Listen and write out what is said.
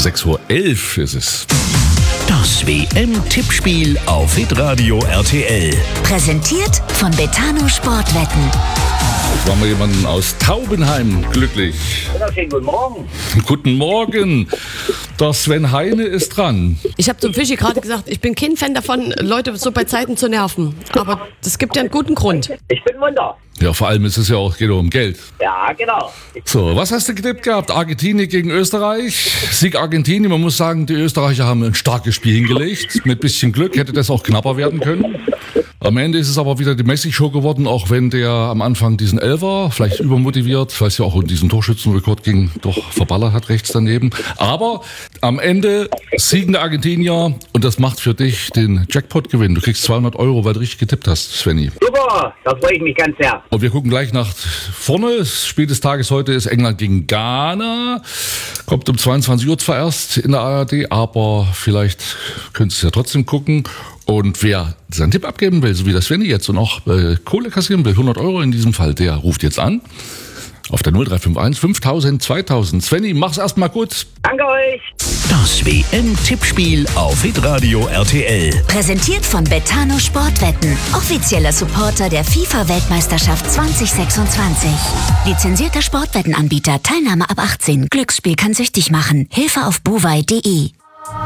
6:11 Uhr ist es. Das WM-Tippspiel auf Hitradio RTL. Präsentiert von Betano Sportwetten. Jetzt machen wir jemanden aus Taubenheim glücklich. Wunderschönen guten Morgen. Guten Morgen. Der Sven Heine ist dran. Ich habe zum Fischi gerade gesagt, ich bin kein Fan davon, Leute so bei Zeiten zu nerven. Aber das gibt ja einen guten Grund. Ich bin munter. Ja, vor allem ist es ja auch, geht um Geld. Ja, genau. So, was hast du getippt gehabt? Argentinien gegen Österreich. Sieg Argentinien. Man muss sagen, die Österreicher haben ein starkes Spiel hingelegt. Mit bisschen Glück hätte das auch knapper werden können. Am Ende ist es aber wieder die Messi-Show geworden, auch wenn der am Anfang diesen Elfer, vielleicht übermotiviert, weil es ja auch um diesen Torschützenrekord ging, doch verballert hat rechts daneben. Aber am Ende siegen der Argentinier und das macht für dich den Jackpot-Gewinn. Du kriegst 200 €, weil du richtig getippt hast, Svenny. Super, da freue ich mich ganz sehr. Und wir gucken gleich nach vorne. Das Spiel des Tages heute ist England gegen Ghana. Kommt um 22 Uhr zwar erst in der ARD, aber vielleicht könntest du ja trotzdem gucken. Und wer seinen Tipp abgeben will, so wie das Svenny jetzt und auch Kohle kassieren will, 100 € in diesem Fall, der ruft jetzt an. Auf der 0351 5000 2000. Svenny, mach's erstmal gut. Danke euch. Das WM-Tippspiel auf Hitradio RTL. Präsentiert von Betano Sportwetten. Offizieller Supporter der FIFA-Weltmeisterschaft 2026. Lizenzierter Sportwettenanbieter. Teilnahme ab 18. Glücksspiel kann süchtig machen. Hilfe auf buwei.de.